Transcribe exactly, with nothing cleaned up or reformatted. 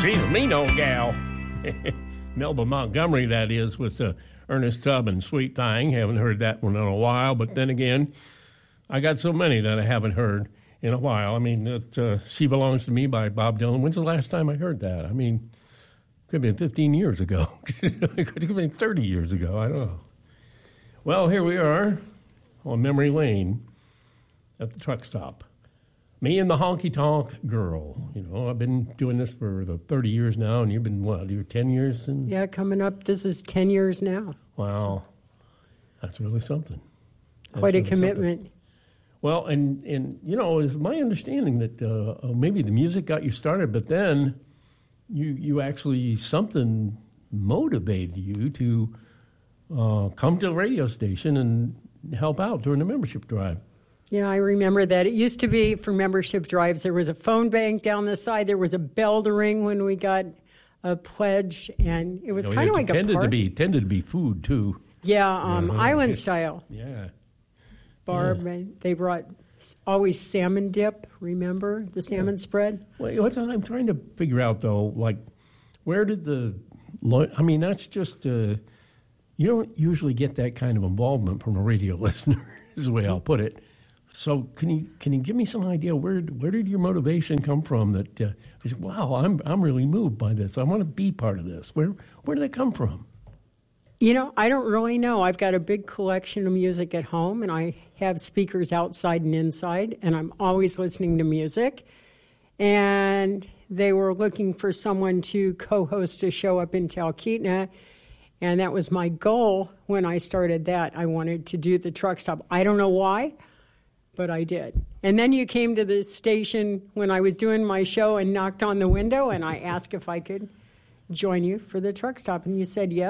She's a mean old gal. Melba Montgomery, that is, with uh, Ernest Tubb and Sweet Thing. Haven't heard that one in a while, but then again, I got so many that I haven't heard in a while. I mean, it, uh, She Belongs to Me by Bob Dylan. When's the last time I heard that? I mean, could have been fifteen years ago. It could have been thirty years ago. I don't know. Well, here we are on memory lane at the truck stop. Me and the honky-tonk girl. You know, I've been doing this for the thirty years now, and you've been, what, you're ten years? In? Yeah, coming up, this is ten years now. Wow. So. That's really something. That's Quite a really commitment. Something. Well, and, and, you know, it's my understanding that uh, maybe the music got you started, but then you you actually, something motivated you to uh, come to the radio station and help out during the membership drive. Yeah, I remember that. It used to be for membership drives, there was a phone bank down the side. There was a bell to ring when we got a pledge, and it was you know, kind it of like tended a party. To be, tended to be food, too. Yeah, um, uh-huh. island yeah. style. Yeah. Barb, yeah. and they brought always salmon dip, remember? The salmon yeah. spread? Well, what's I'm trying to figure out, though, like, where did the, I mean, that's just, uh, you don't usually get that kind of involvement from a radio listener, is the way I'll put it. So can you can you give me some idea where where did your motivation come from? That uh, you said, wow, I'm I'm really moved by this. I want to be part of this. Where where did it come from? You know, I don't really know. I've got a big collection of music at home, and I have speakers outside and inside, and I'm always listening to music. And they were looking for someone to co-host a show up in Talkeetna, and that was my goal when I started that. I wanted to do the truck stop. I don't know why, but I did. And then you came to the station when I was doing my show and knocked on the window, and I asked if I could join you for the truck stop, and you said yes.